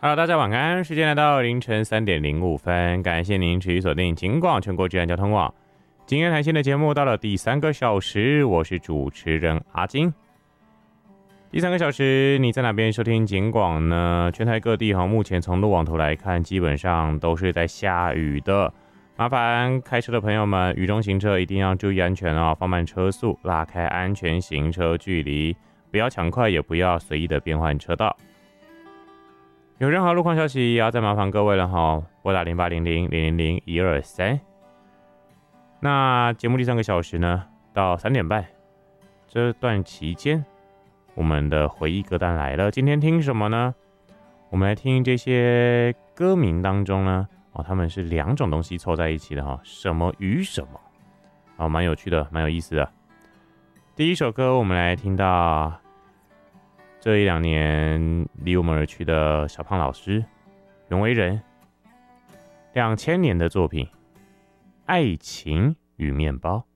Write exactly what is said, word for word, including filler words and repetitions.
Hello， 大家晚安，时间来到凌晨三点零五分，感谢您持续锁定警广全国治安交通网。今天谈心的节目到了第三个小时，我是主持人阿金。第三个小时你在哪边收听警广呢？全台各地哈，目前从路网图来看，基本上都是在下雨的。麻烦开车的朋友们，雨中行车一定要注意安全哦，放慢车速，拉开安全行车距离，不要抢快，也不要随意的变换车道。有任何路况消息，也要再麻烦各位了哈，拨打零八零零零零零一二三。那节目第三个小时呢，到三点半这段期间，我们的回忆歌单来了。今天听什么呢？我们来听这些歌名当中呢，哦，他们是两种东西凑在一起的哈，什么与什么，哦，蛮有趣的，蛮有意思的。第一首歌，我们来听到这一两年离我们而去的小胖老师袁惟仁，两千年的作品《爱情与面包》。